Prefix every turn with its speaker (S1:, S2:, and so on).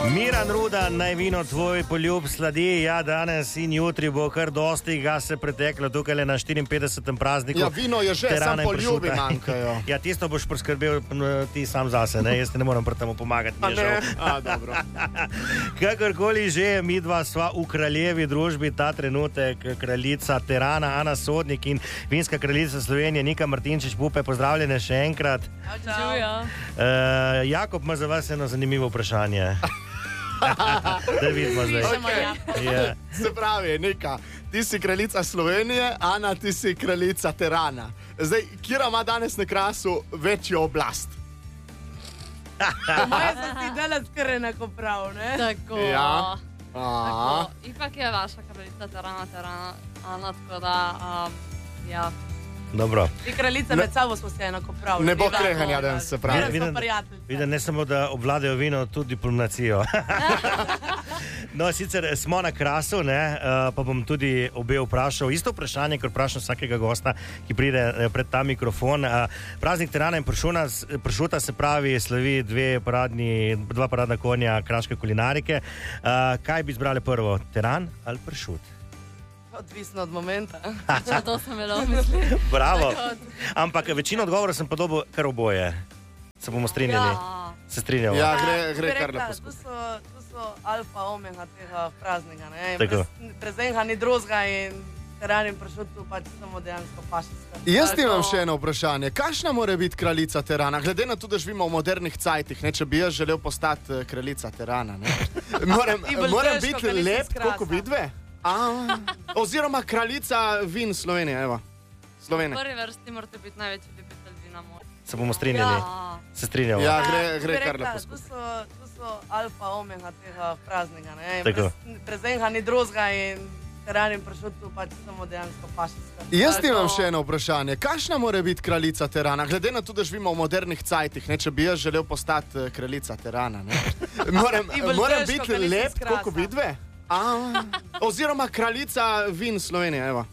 S1: Miran Rudan, naj vino tvoj poljub sladi. Ja, danes in jutri bo kar dosti ga se preteklo tukaj na 54. prazniku.
S2: Ja, vino je že, sam poljubi manjkajo.
S1: Ja, tisto boš poskrbel ti sam zase, ne? Jaz te ne moram pri temu pomagati.
S2: Dobro.
S1: Kakorkoli že, mi dva sva v kraljevi družbi ta trenutek, kraljica Terana, Ana Sodnik in vinska kraljica Slovenije, Nika Martinčič-Pupe, pozdravljene še enkrat. Jakob ima za vas eno zanimivo vprašanje. Da vidimo zdaj.
S2: Okay. Se pravi, Nika, ti si kraljica Slovenije, Ana, ti si kraljica Terana. Zdaj, kjera ima danes na Krasu večjo oblast?
S3: Moje se ti dela skoraj enakoprav, ne?
S4: Tako.
S2: Ja.
S4: Tako. Ipak je vaša kraljica Terana, Ana, tako da, ja.
S1: Dobro.
S3: Ti kraljice med sabo smo se enakopravili.
S2: Ne bo krehanja danes, se pravi.
S1: Vidim, ne samo, da obvladajo vino, tudi diplomacijo. No, sicer smo na Krasu, ne, pa bom tudi obe vprašal. Isto vprašanje, kot vprašam vsakega gosta, ki pride pred ta mikrofon. Praznik Terana in pršuta, se pravi, slavi dva paradna konja kraške kulinarike. Kaj bi izbrali prvo, teran ali pršut?
S3: Odvisno od momenta.
S4: To sem imela v misli.
S1: Bravo. Ampak večino odgovorov sem podobil kar oboje. Se bomo strinjali?
S4: Ja.
S1: Se strinjamo?
S2: Ja, gre kar lepo skupaj.
S3: To so alfa omega tega praznika, ne?
S1: Tako.
S3: Brez enega ni drugega in teran in pršut pač samo dejansko pašeska.
S2: Jaz imam še eno vprašanje. Kakšna mora biti kraljica Terana? Glede na to, da živimo v modernih cajtih, ne, če bi jaz želel postati kraljica Terana, ne? Moram biti lep, kot vidve? Oziroma kraljica vin Slovenije, evo. Slovenije.
S4: V prvi vrsti morate biti največji ljubitelj vina.
S1: Se bomo strinjali?
S4: Ja.
S1: Se strinjamo?
S2: Ja, gre kar lepo skupaj.
S3: To so alfa omega tega praznika, ne?
S1: Tako.
S3: Brez enega ni drugega in teran in pršut pač samo dejansko pašeska.
S2: Jaz imam še eno vprašanje. Kakšna mora biti kraljica Terana? Glede na to, da živimo v modernih cajtih, ne, če bi jaz želel postati kraljica Terana, ne? Moram biti lep, kot vidve? Oziroma kraljica vin Slovenije, evo.